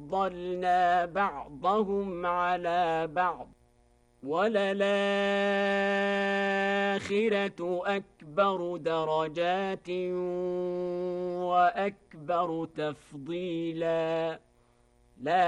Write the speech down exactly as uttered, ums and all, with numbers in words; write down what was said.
فضلنا بعضهم على بعض وللآخرة أكبر درجات وأكبر تفضيلا لا